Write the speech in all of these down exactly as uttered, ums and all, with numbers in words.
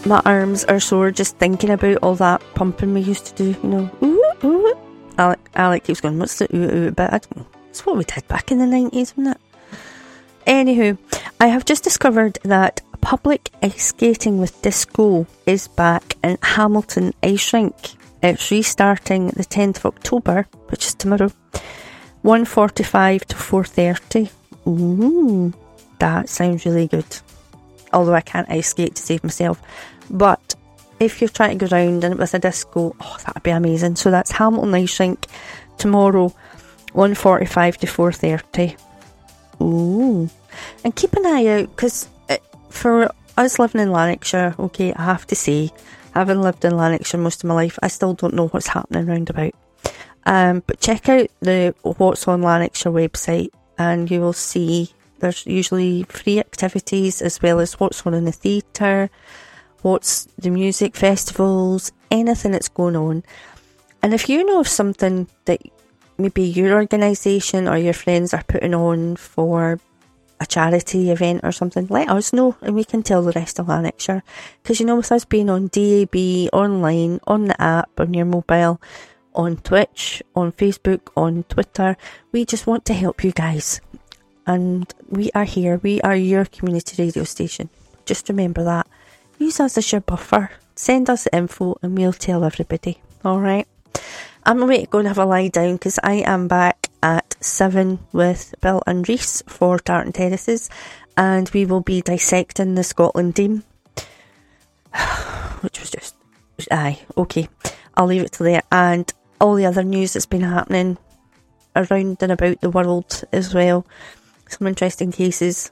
my arms are sore just thinking about all that pumping we used to do, you know. Ooh, ooh. Alec, Alec keeps going, what's the ooh, ooh bit? I don't know. It's what we did back in the nineties, wasn't it? Anywho, I have just discovered that public ice skating with disco is back in Hamilton Ice Rink. It's restarting the tenth of October, which is tomorrow, one forty-five to four thirty. Ooh, that sounds really good. Although I can't ice skate to save myself. But if you're trying to go round and with a disco, oh, that'd be amazing. So that's Hamilton Ice Rink tomorrow, one forty-five to four thirty. Ooh. And keep an eye out, because for us living in Lanarkshire, okay, I have to say, having lived in Lanarkshire most of my life, I still don't know what's happening round about. Um, but check out the What's on Lanarkshire website and you will see there's usually free activities as well as what's on in the theatre, what's the music festivals, anything that's going on. And if you know of something that maybe your organisation or your friends are putting on for a charity event or something, let us know and we can tell the rest of Lanarkshire. Because you know, with us being on D A B, online, on the app, on your mobile, on Twitch, on Facebook, on Twitter, we just want to help you guys. And we are here. We are your community radio station. Just remember that. Use us as your buffer. Send us the info and we'll tell everybody. Alright? I'm going to go and have a lie down because I am back at seven with Bill and Reese for Tartan Terraces, and we will be dissecting the Scotland team. Which was just... Aye, okay. I'll leave it to there. And all the other news that's been happening around and about the world as well. Some interesting cases.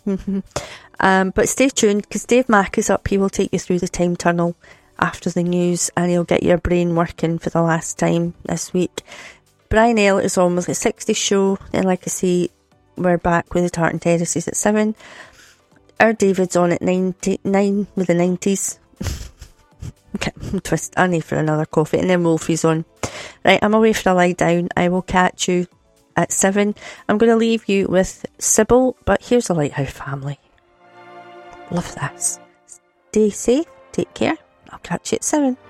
um, but stay tuned because Dave Mack is up. He will take you through the time tunnel after the news and he'll get your brain working for the last time this week. Brian L is on with the sixties show, and like I say, we're back with the Tartan Terraces at seven. Our David's on at ninety-nine with the nineties. Okay, twist, I need for another coffee, and then Wolfie's on. Right, I'm away for a lie down. I will catch you at seven. I'm going to leave you with Sybil, but here's the Lighthouse Family. Love this. Stay safe, take care. I'll catch you at seven.